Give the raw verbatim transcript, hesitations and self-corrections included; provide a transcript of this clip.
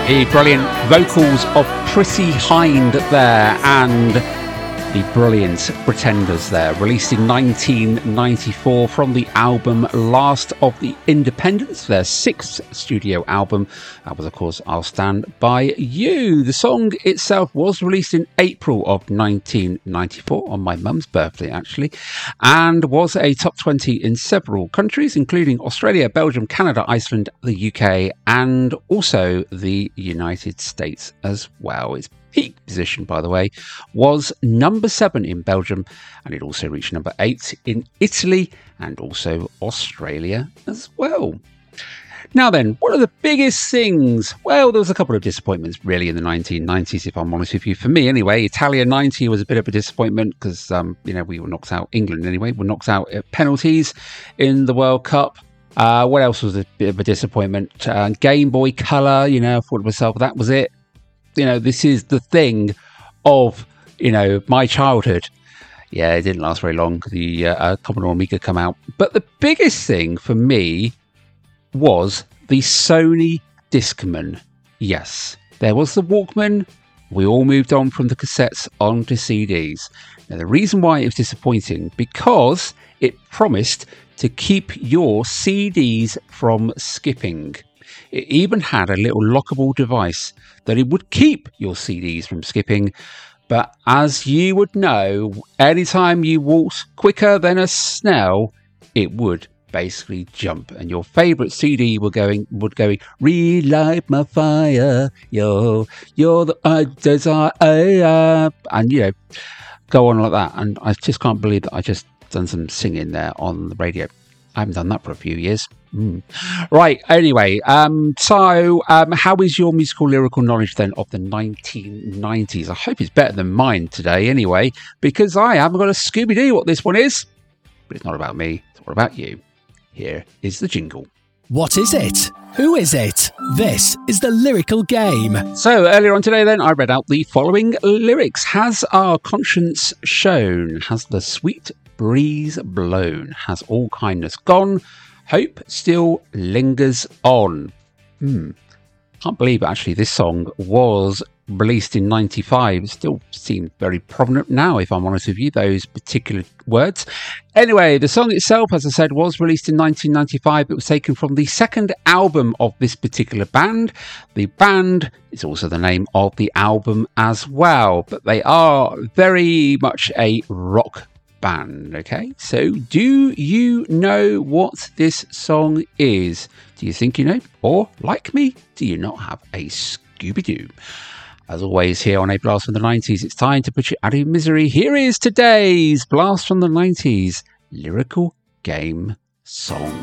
The brilliant vocals of Prissy Hind there, and the brilliant Pretenders there, released in nineteen ninety-four from the album Last of the Independents, their sixth studio album. That was, of course, I'll Stand By You. The song itself was released in April of nineteen ninety-four, on my mum's birthday, actually, and was a top twenty in several countries, including Australia, Belgium, Canada, Iceland, the U K, and also the United States as well. It's peak position, by the way, was number seven in Belgium, and it also reached number eight in Italy and also Australia as well. Now then, what are the biggest things? Well, there was a couple of disappointments really in the nineteen nineties, if I'm honest with you. For me anyway, Italia ninety was a bit of a disappointment because, um, you know, we were knocked out, England anyway, were knocked out at penalties in the World Cup. Uh, what else was a bit of a disappointment? Uh, Game Boy Color, you know, I thought to myself, that was it. You know, this is the thing of, you know, my childhood. Yeah, it didn't last very long. The uh, uh, Commodore Amiga come out. But the biggest thing for me was the Sony Discman. Yes, there was the Walkman. We all moved on from the cassettes onto C Ds. Now, the reason why it was disappointing, because it promised to keep your C Ds from skipping. It even had a little lockable device that it would keep your C Ds from skipping. But as you would know, anytime you walked quicker than a snail, it would basically jump. And your favourite C D would going would go, relight my fire, yo, you're the uh, desire, uh, and you know, go on like that. And I just can't believe that I just done some singing there on the radio. I haven't done that for a few years. Mm. Right, anyway, um, so um, how is your musical lyrical knowledge then of the nineteen nineties? I hope it's better than mine today anyway, because I haven't got a Scooby-Doo what this one is. But it's not about me, it's all about you. Here is the jingle. What is it? Who is it? This is the Lyrical Game. So earlier on today then, I read out the following lyrics. Has our conscience shown? Has the sweet breeze blown? Has all kindness gone? Hope still lingers on. Hmm. Can't believe actually this song was released in ninety-five. It still seems very prominent now, if I'm honest with you, those particular words. Anyway, the song itself, as I said, was released in nineteen ninety-five. It was taken from the second album of this particular band. The band is also the name of the album as well, but they are very much a rock band. Okay, so do you know what this song is? Do you think you know? Or, like me, do you not have a Scooby-Doo? As always, here on A Blast from the nineties, it's time to put you out of misery. Here is today's Blast from the nineties Lyrical Game song.